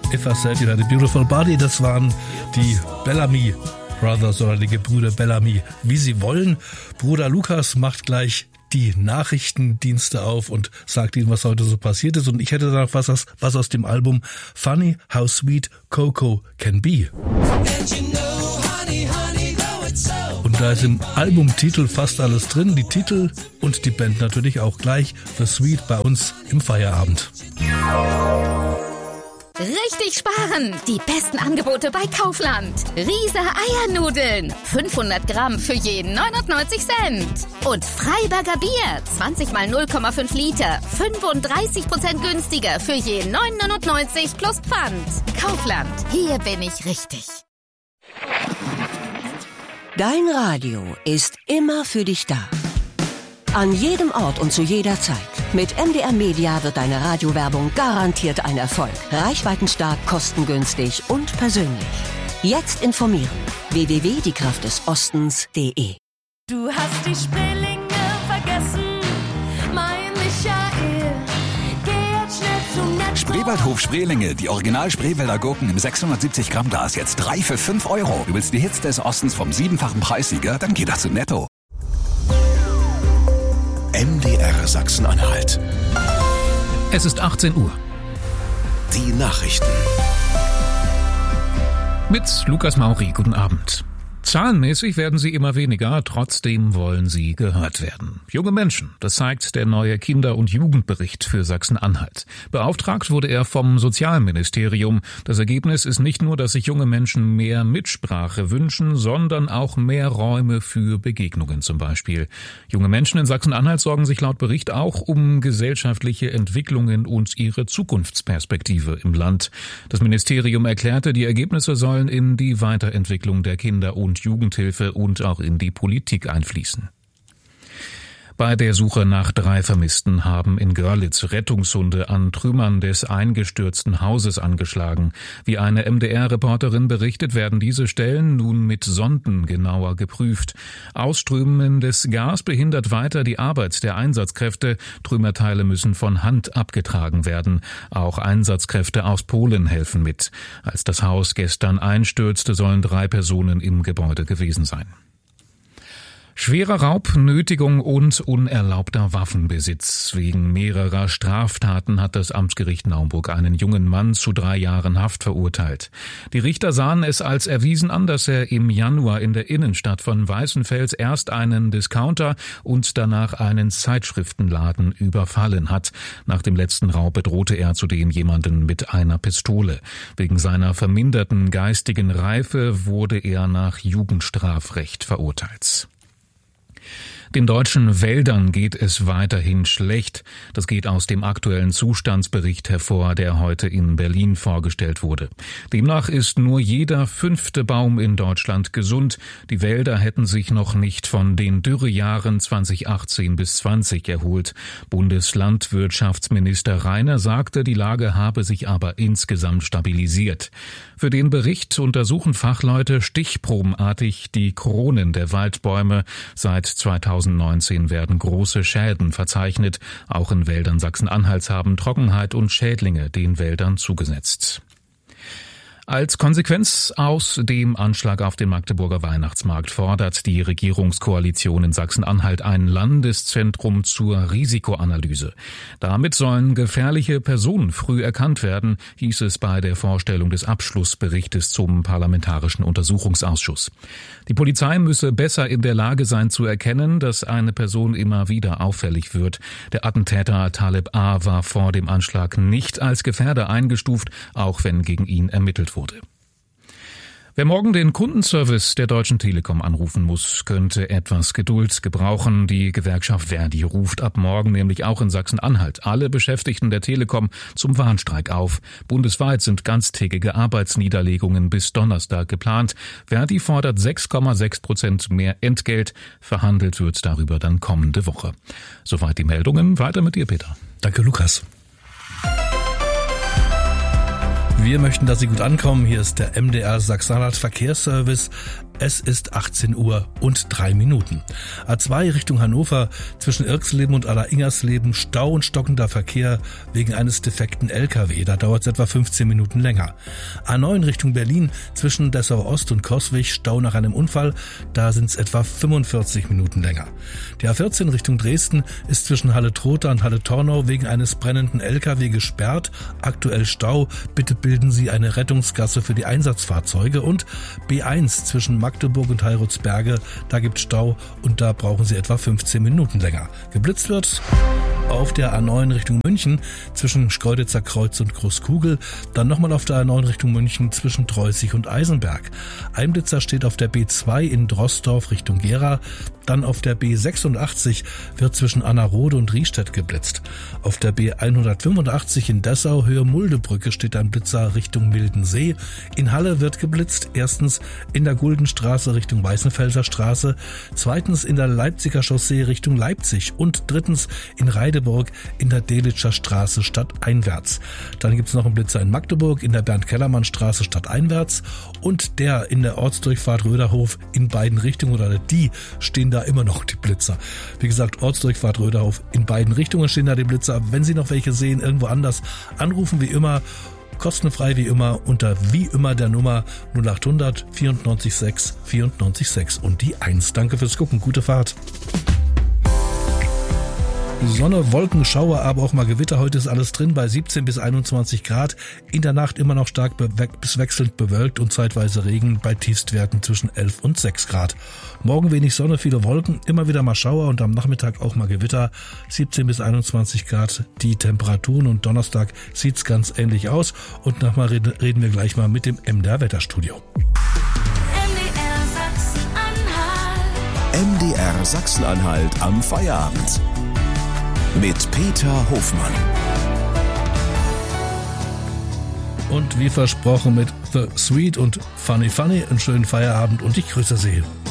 If I Said You Had a Beautiful Body, das waren die Bellamy Brothers oder die Gebrüder Bellamy. Wie sie wollen. Bruder Lukas macht gleich die Nachrichtendienste auf und sagt Ihnen, was heute so passiert ist. Und ich hätte da noch was aus dem Album Funny How Sweet Cocoa Can Be. Und da ist im Albumtitel fast alles drin. Die Titel und die Band natürlich auch gleich. The Sweet bei uns im Feierabend. Richtig sparen! Die besten Angebote bei Kaufland. Riese Eiernudeln. 500 Gramm für jeden 99 Cent. Und Freiberger Bier. 20 mal 0,5 Liter. 35% günstiger für jeden 9,99 plus Pfand. Kaufland. Hier bin ich richtig. Dein Radio ist immer für dich da. An jedem Ort und zu jeder Zeit. Mit MDR Media wird deine Radiowerbung garantiert ein Erfolg. Reichweitenstark, kostengünstig und persönlich. Jetzt informieren. www.diekraftdesostens.de. Du hast die Spreelinge vergessen, mein Michael. Geh jetzt schnell zum Netto. Spreewaldhof Spreelinge, die Original Spreewälder Gurken im 670 Gramm Glas, jetzt 3 für 5 Euro. Du willst die Hits des Ostens vom 7-fachen Preissieger? Dann geh doch zu Netto. MDR Sachsen-Anhalt. Es ist 18 Uhr. Die Nachrichten. Mit Lukas Mauri, guten Abend. Zahlenmäßig werden sie immer weniger, trotzdem wollen sie gehört werden. Junge Menschen, das zeigt der neue Kinder- und Jugendbericht für Sachsen-Anhalt. Beauftragt wurde er vom Sozialministerium. Das Ergebnis ist nicht nur, dass sich junge Menschen mehr Mitsprache wünschen, sondern auch mehr Räume für Begegnungen zum Beispiel. Junge Menschen in Sachsen-Anhalt sorgen sich laut Bericht auch um gesellschaftliche Entwicklungen und ihre Zukunftsperspektive im Land. Das Ministerium erklärte, die Ergebnisse sollen in die Weiterentwicklung der Kinder- und Jugendhilfe und auch in die Politik einfließen. Bei der Suche nach 3 Vermissten haben in Görlitz Rettungshunde an Trümmern des eingestürzten Hauses angeschlagen. Wie eine MDR-Reporterin berichtet, werden diese Stellen nun mit Sonden genauer geprüft. Ausströmendes Gas behindert weiter die Arbeit der Einsatzkräfte. Trümmerteile müssen von Hand abgetragen werden. Auch Einsatzkräfte aus Polen helfen mit. Als das Haus gestern einstürzte, sollen 3 Personen im Gebäude gewesen sein. Schwerer Raub, Nötigung und unerlaubter Waffenbesitz. Wegen mehrerer Straftaten hat das Amtsgericht Naumburg einen jungen Mann zu 3 Jahren Haft verurteilt. Die Richter sahen es als erwiesen an, dass er im Januar in der Innenstadt von Weißenfels erst einen Discounter und danach einen Zeitschriftenladen überfallen hat. Nach dem letzten Raub bedrohte er zudem jemanden mit einer Pistole. Wegen seiner verminderten geistigen Reife wurde er nach Jugendstrafrecht verurteilt. Den deutschen Wäldern geht es weiterhin schlecht. Das geht aus dem aktuellen Zustandsbericht hervor, der heute in Berlin vorgestellt wurde. Demnach ist nur jeder 5. Baum in Deutschland gesund. Die Wälder hätten sich noch nicht von den Dürrejahren 2018 bis 20 erholt. Bundeslandwirtschaftsminister Reiner sagte, die Lage habe sich aber insgesamt stabilisiert. Für den Bericht untersuchen Fachleute stichprobenartig die Kronen der Waldbäume. Seit 2019 werden große Schäden verzeichnet. Auch in Wäldern Sachsen-Anhalts haben Trockenheit und Schädlinge den Wäldern zugesetzt. Als Konsequenz aus dem Anschlag auf den Magdeburger Weihnachtsmarkt fordert die Regierungskoalition in Sachsen-Anhalt ein Landeszentrum zur Risikoanalyse. Damit sollen gefährliche Personen früh erkannt werden, hieß es bei der Vorstellung des Abschlussberichtes zum Parlamentarischen Untersuchungsausschuss. Die Polizei müsse besser in der Lage sein zu erkennen, dass eine Person immer wieder auffällig wird. Der Attentäter Taleb A. war vor dem Anschlag nicht als Gefährder eingestuft, auch wenn gegen ihn ermittelt wurde. Wer morgen den Kundenservice der Deutschen Telekom anrufen muss, könnte etwas Geduld gebrauchen. Die Gewerkschaft Verdi ruft ab morgen nämlich auch in Sachsen-Anhalt alle Beschäftigten der Telekom zum Warnstreik auf. Bundesweit sind ganztägige Arbeitsniederlegungen bis Donnerstag geplant. Verdi fordert 6,6% mehr Entgelt. Verhandelt wird darüber dann kommende Woche. Soweit die Meldungen. Weiter mit dir, Peter. Danke, Lukas. Wir möchten, dass Sie gut ankommen. Hier ist der MDR Sachsen-Anhalt Verkehrsservice. Es ist 18 Uhr und 3 Minuten. A2 Richtung Hannover zwischen Irxleben und Aller-Ingersleben Stau und stockender Verkehr wegen eines defekten LKW. Da dauert es etwa 15 Minuten länger. A9 Richtung Berlin zwischen Dessau Ost und Coswig Stau nach einem Unfall. Da sind es etwa 45 Minuten länger. Die A14 Richtung Dresden ist zwischen Halle-Trotha und Halle-Tornau wegen eines brennenden LKW gesperrt. Aktuell Stau. Bitte bilden Sie eine Rettungsgasse für die Einsatzfahrzeuge. Und B1 zwischen Magdeburg und Heilsberge, da gibt Stau und da brauchen Sie etwa 15 Minuten länger. Geblitzt wird auf der A9 Richtung München zwischen Schkeuditzer Kreuz und Großkugel, dann nochmal auf der A9 Richtung München zwischen Treußig und Eisenberg. Ein Blitzer steht auf der B2 in Drossdorf Richtung Gera, dann auf der B86 wird zwischen Annerode und Riestedt geblitzt. Auf der B185 in Dessau Höhe Muldebrücke steht ein Blitzer Richtung Mildensee. In Halle wird geblitzt, erstens in der Guldenstraße Richtung Weißenfelser Straße, zweitens in der Leipziger Chaussee Richtung Leipzig und drittens in Reideburg in der Delitscher Straße stadteinwärts. Dann gibt's noch einen Blitzer in Magdeburg in der Bernd-Kellermann-Straße stadteinwärts und der in der Ortsdurchfahrt Röderhof in beiden Richtungen oder die stehen da immer noch die Blitzer. Wie gesagt, Ortsdurchfahrt Röderhof in beiden Richtungen stehen da die Blitzer. Wenn Sie noch welche sehen, irgendwo anders, anrufen wie immer, kostenfrei wie immer, unter wie immer der Nummer 0800 94 6 94 6 und die 1. Danke fürs Gucken, gute Fahrt. Sonne, Wolken, Schauer, aber auch mal Gewitter. Heute ist alles drin bei 17 bis 21 Grad. In der Nacht immer noch stark bis wechselnd bewölkt und zeitweise Regen bei Tiefstwerten zwischen 11 und 6 Grad. Morgen wenig Sonne, viele Wolken, immer wieder mal Schauer und am Nachmittag auch mal Gewitter. 17 bis 21 Grad die Temperaturen und Donnerstag sieht's ganz ähnlich aus. Und nochmal reden wir gleich mal mit dem MDR Wetterstudio. MDR Sachsen-Anhalt am Feierabend. Mit Peter Hofmann. Und wie versprochen mit The Sweet und Funny Funny einen schönen Feierabend und ich grüße Sie.